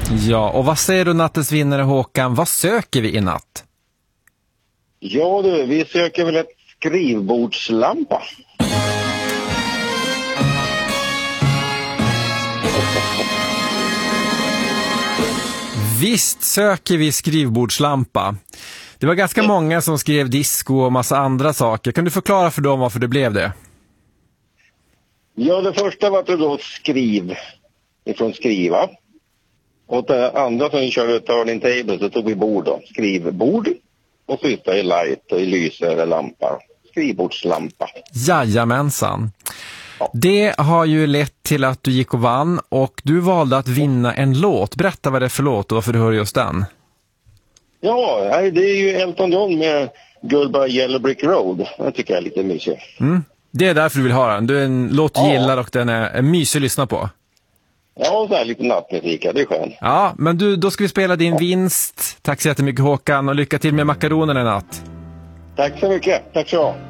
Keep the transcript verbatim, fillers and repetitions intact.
Ja, och vad säger du nattens vinnare Håkan? Vad söker vi i natt? Ja du, vi söker väl ett skrivbordslampa. Visst söker vi skrivbordslampa. Det var ganska många som skrev disco och massa andra saker. Kan du förklara för dem varför det blev det? Ja, det första var att det då skriv ifrån skriva. Och det andra som vi körde turning table så tog vi bord då. Skrivbord och sista i light och i lyse eller lampa. Skrivbordslampa. Jajamensan. Det har ju lett till att du gick och vann och du valde att vinna en låt. Berätta vad det är för låt och varför du hör just den. Ja, det är ju Elton John med Goodbye Yellow Brick Road. Det tycker jag är lite mysig. Mm. Det är därför du vill ha den. Du är en låt du ja. gillar och den är, är mysig att lyssna på. Ja, så här lite nattmusik, det är skönt. Ja, men du, då ska vi spela din ja. vinst. Tack så jättemycket Håkan och lycka till med makaronerna i natt. Tack så mycket, tack så.